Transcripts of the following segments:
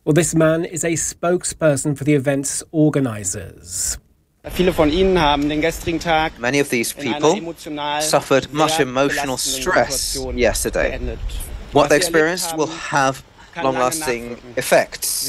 Well, this man is a spokesperson for the event's organisers. Many of these people suffered much emotional stress yesterday. What they experienced will have long-lasting effects.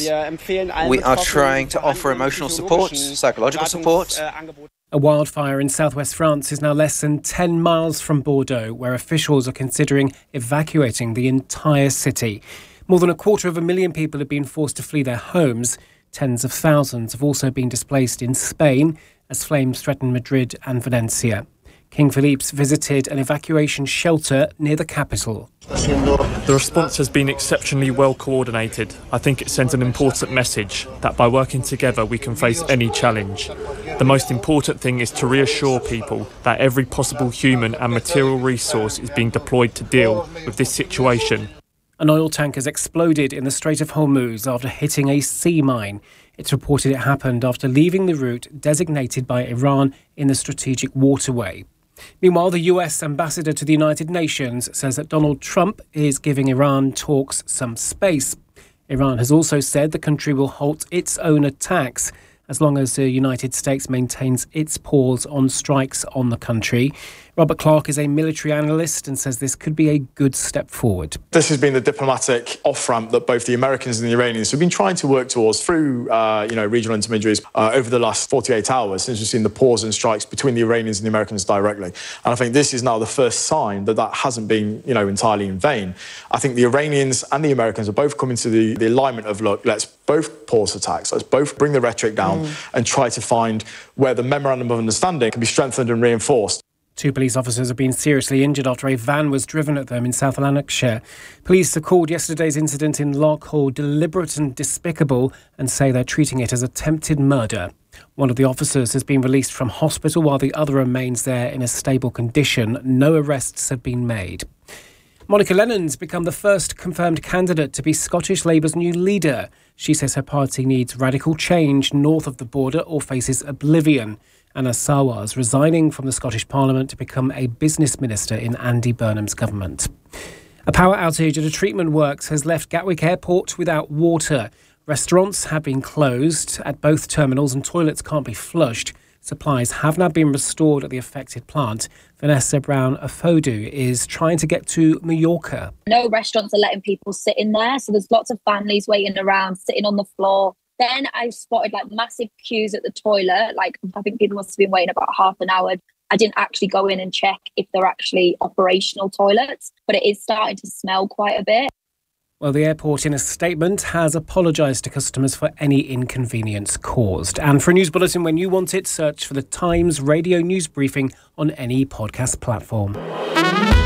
We are trying to offer emotional support, psychological support. A wildfire in southwest France is now less than 10 miles from Bordeaux, where officials are considering evacuating the entire city. More than 250,000 people have been forced to flee their homes. Tens of thousands have also been displaced in Spain as flames threaten Madrid and Valencia. King Philippe's visited an evacuation shelter near the capital. The response has been exceptionally well coordinated. I think it sends an important message that by working together we can face any challenge. The most important thing is to reassure people that every possible human and material resource is being deployed to deal with this situation. An oil tank has exploded in the Strait of Hormuz after hitting a sea mine. It's reported it happened after leaving the route designated by Iran in the strategic waterway. Meanwhile, the US ambassador to the United Nations says that Donald Trump is giving Iran talks some space. Iran has also said the country will halt its own attacks as long as the United States maintains its pause on strikes on the country. Robert Clark is a military analyst and says this could be a good step forward. This has been the diplomatic off-ramp that both the Americans and the Iranians have been trying to work towards through regional intermediaries over the last 48 hours since we've seen the pause and strikes between the Iranians and the Americans directly. And I think this is now the first sign that that hasn't been entirely in vain. I think the Iranians and the Americans are both coming to the alignment of, look, let's both pause attacks, let's both bring the rhetoric down and try to find where the memorandum of understanding can be strengthened and reinforced. 2 police officers have been seriously injured after a van was driven at them in South Lanarkshire. Police have called yesterday's incident in Larkhall deliberate and despicable and say they're treating it as attempted murder. One of the officers has been released from hospital while the other remains there in a stable condition. No arrests have been made. Monica Lennon's become the first confirmed candidate to be Scottish Labour's new leader. She says her party needs radical change north of the border or faces oblivion. Anna Sarwar's resigning from the Scottish Parliament to become a business minister in Andy Burnham's government. A power outage at a treatment works has left Gatwick Airport without water. Restaurants have been closed at both terminals and toilets can't be flushed. Supplies have now been restored at the affected plant. Vanessa Brown-Afodu is trying to get to Mallorca. No restaurants are letting people sit in there, so there's lots of families waiting around, sitting on the floor. Then I spotted massive queues at the toilet. I think people must have been waiting about half an hour. I didn't actually go in and check if they're actually operational toilets, but it is starting to smell quite a bit. Well, the airport in a statement has apologised to customers for any inconvenience caused. And for a news bulletin when you want it, search for the Times Radio News Briefing on any podcast platform.